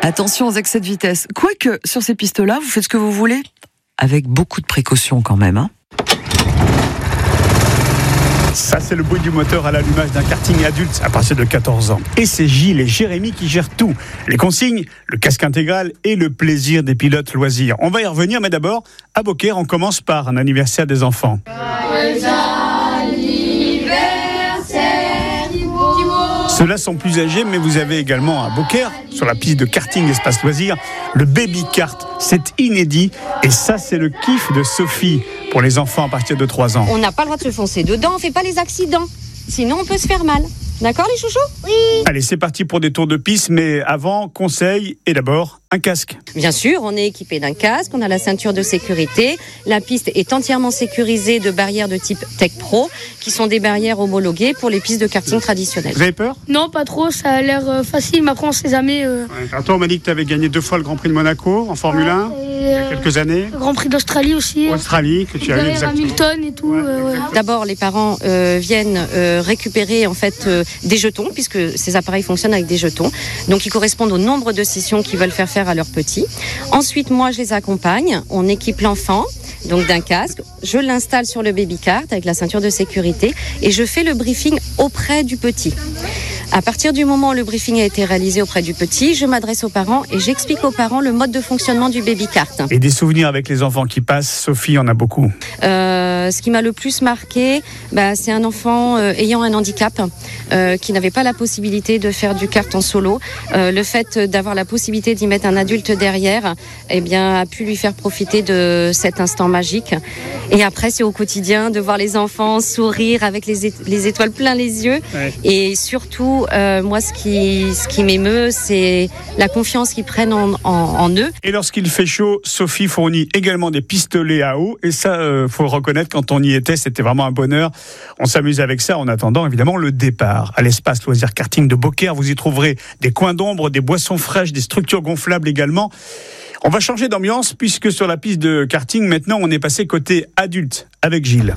Attention aux excès de vitesse. Quoique, sur ces pistes-là, vous faites ce que vous voulez. Avec beaucoup de précautions quand même. Ça, c'est le bruit du moteur à l'allumage d'un karting adulte à partir de 14 ans. Et c'est Gilles et Jérémy qui gèrent tout. Les consignes, le casque intégral et le plaisir des pilotes loisirs. On va y revenir, mais d'abord, à Beaucaire, on commence par un anniversaire des enfants. Ceux-là sont plus âgés, mais vous avez également à Beaucaire, sur la piste de karting espace loisirs, le baby kart. C'est inédit et ça, c'est le kiff de Sophie pour les enfants à partir de 3 ans. On n'a pas le droit de se foncer dedans, on ne fait pas les accidents. Sinon, on peut se faire mal. D'accord, les chouchous ? Oui. Allez, c'est parti pour des tours de piste, mais avant, conseil, et d'abord, un casque. Bien sûr, on est équipé d'un casque, on a la ceinture de sécurité. La piste est entièrement sécurisée de barrières de type Tech Pro, qui sont des barrières homologuées pour les pistes de karting traditionnelles. Vous avez peur ? Non, pas trop, ça a l'air facile, mais après on sait jamais. Toi, on m'a dit que tu avais gagné 2 fois le Grand Prix de Monaco en Formule 1, il y a quelques années. Le Grand Prix d'Australie aussi. Australie, que tu as eu exactement. Hamilton et tout. D'abord, les parents viennent récupérer en fait des jetons, puisque ces appareils fonctionnent avec des jetons. Donc, ils correspondent au nombre de sessions qu'ils veulent faire à leurs petits. Ensuite, moi, je les accompagne. On équipe l'enfant, donc d'un casque. Je l'installe sur le baby kart avec la ceinture de sécurité et je fais le briefing auprès du petit. À partir du moment où le briefing a été réalisé auprès du petit, je m'adresse aux parents et j'explique aux parents le mode de fonctionnement du baby kart. Et des souvenirs avec les enfants qui passent, Sophie en a beaucoup. Ce qui m'a le plus marqué, c'est un enfant ayant un handicap qui n'avait pas la possibilité de faire du kart en solo. Le fait d'avoir la possibilité d'y mettre un adulte derrière, a pu lui faire profiter de cet instant magique. Et après, c'est au quotidien de voir les enfants sourire avec les étoiles plein les yeux. Ouais. Et surtout, moi, ce qui m'émeut, c'est la confiance qu'ils prennent en eux. Et lorsqu'il fait chaud, Sophie fournit également des pistolets à eau. Et ça, faut le reconnaître, quand on y était, c'était vraiment un bonheur. On s'amuse avec ça en attendant, évidemment, le départ. À l'espace loisir karting de Beaucaire, vous y trouverez des coins d'ombre, des boissons fraîches, des structures gonflables également. On va changer d'ambiance puisque sur la piste de karting, maintenant, on est passé côté adulte avec Gilles.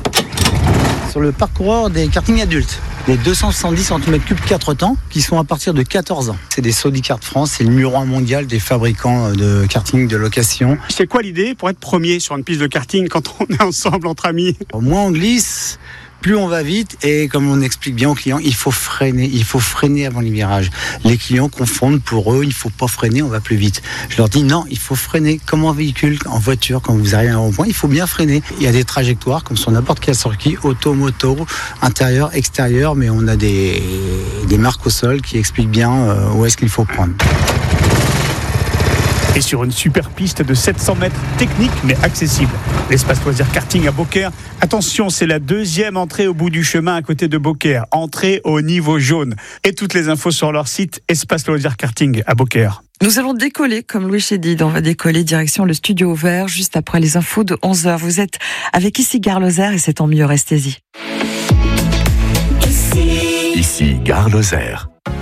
Sur le parcoureur des kartings adultes, les 270 cm3 4 temps qui sont à partir de 14 ans. C'est des Sodi Kart France, c'est le numéro 1 mondial des fabricants de karting de location. C'est quoi l'idée pour être premier sur une piste de karting quand on est ensemble entre amis ? Moins on glisse, plus on va vite et comme on explique bien aux clients, il faut freiner avant les virages. Les clients confondent, pour eux, il faut pas freiner, on va plus vite. Je leur dis non, il faut freiner comme en véhicule, en voiture, quand vous arrivez à un rond-point, il faut bien freiner. Il y a des trajectoires comme sur n'importe quel circuit, auto, moto, intérieur, extérieur, mais on a des marques au sol qui expliquent bien où est-ce qu'il faut prendre. Et sur une super piste de 700 mètres, technique mais accessible. L'espace loisir karting à Beaucaire. Attention, c'est la 2e entrée au bout du chemin à côté de Beaucaire. Entrée au niveau jaune. Et toutes les infos sur leur site, Espace loisir karting à Beaucaire. Nous allons décoller, comme Louis Chédid. On va décoller direction le studio vert, juste après les infos de 11h. Vous êtes avec Ici Gare Lozère et c'est en mieux, restez-y. Ici Gare Lozère.